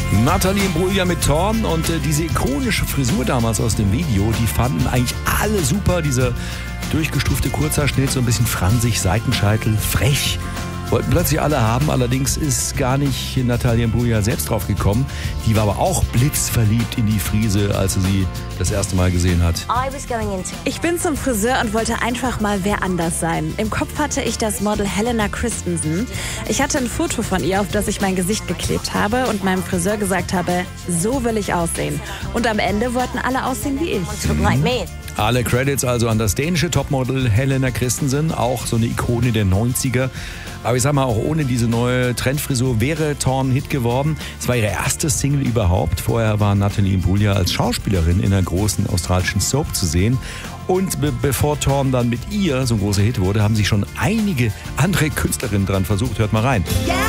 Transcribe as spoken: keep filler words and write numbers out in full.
Natalie Imbruglia mit Thorn und äh, diese ikonische Frisur damals aus dem Video, die fanden eigentlich alle super. Dieser durchgestufte Kurzhaarschnitt, so ein bisschen fransig, Seitenscheitel, frech. Wollten plötzlich alle haben, allerdings ist gar nicht Natalie Imbruglia selbst drauf gekommen. Die war aber auch blitzverliebt in die Frise, als sie sie das erste Mal gesehen hat. Ich bin zum Friseur und wollte einfach mal wer anders sein. Im Kopf hatte ich das Model Helena Christensen. Ich hatte ein Foto von ihr, auf das ich mein Gesicht geklebt habe und meinem Friseur gesagt habe, so will ich aussehen. Und am Ende wollten alle aussehen wie ich. Mhm. Alle Credits also an das dänische Topmodel Helena Christensen, auch so eine Ikone der neunziger. Aber ich sag mal, auch ohne diese neue Trendfrisur wäre Thorn ein Hit geworden. Es war ihre erste Single überhaupt. Vorher war Natalie Imbruglia als Schauspielerin in einer großen australischen Soap zu sehen. Und be- bevor Thorn dann mit ihr so ein großer Hit wurde, haben sich schon einige andere Künstlerinnen dran versucht. Hört mal rein.